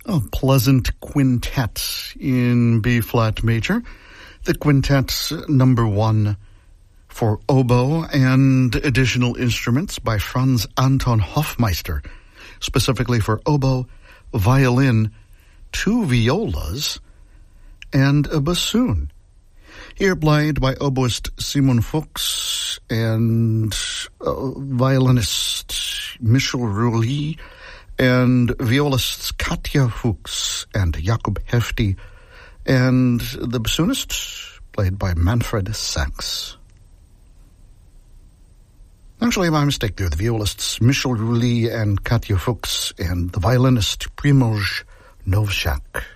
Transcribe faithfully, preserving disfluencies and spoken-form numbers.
A pleasant quintet in B-flat major. The quintet number one for oboe and additional instruments by Franz Anton Hofmeister, specifically for oboe, violin, two violas, and a bassoon. Here played by oboist Simon Fuchs and uh, violinist Michel Rouly and violists Katja Fuchs and Jakob Hefti, and the bassoonist played by Manfred Sachs. Actually, my mistake there. The violists Michel Rouly and Katja Fuchs and the violinist Primož Novšak.